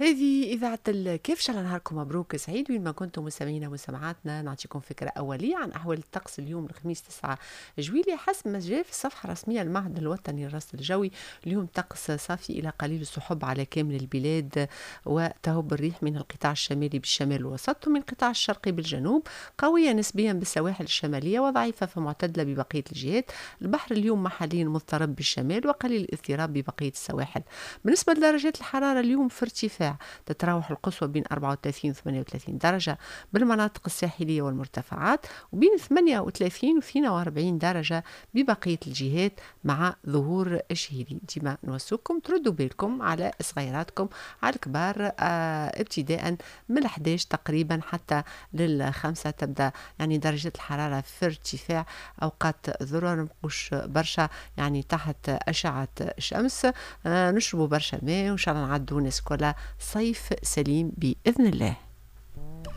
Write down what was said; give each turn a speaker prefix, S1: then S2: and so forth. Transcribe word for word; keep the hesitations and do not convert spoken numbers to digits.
S1: هذه إذاعة الكيف. شاء الله نهاركم مبروك سعيد وين ما كنتم مستمعينا ومستمعاتنا. نعطيكم فكرة أولية عن أحوال الطقس اليوم الخميس تسعة جويلية حسب ما جاء في الصفحة الرسمية المعهد الوطني للرصد الجوي. اليوم طقس صافي إلى قليل السحب على كامل البلاد، وتهب الريح من القطاع الشمالي بالشمال الوسط ومن القطاع الشرقي بالجنوب، قوية نسبيا بالسواحل الشمالية وضعيفة فمعتدلة ببقية الجهات. البحر اليوم محليا مضطرب بالشمال وقليل الاضطراب ببقية السواحل. بالنسبة لدرجات الحرارة اليوم في ارتفاع، تتراوح القصوى بين أربعة وثلاثين و ثمانية وثلاثين درجة بالمناطق الساحلية والمرتفعات، وبين ثمانية وثلاثين و اثنين وأربعين درجة ببقية الجهات مع ظهور الشهيري. ديما نوصوكم تردوا بالكم على صغيراتكم على الكبار، آه ابتداء من الحداش تقريبا حتى للخمسة تبدأ يعني درجة الحرارة في ارتفاع. أوقات ذروة نبقوش برشا يعني تحت أشعة الشمس، آه نشربوا برشا ماء وإن شاء الله نعدوا ناس كلها صيف سليم بإذن الله.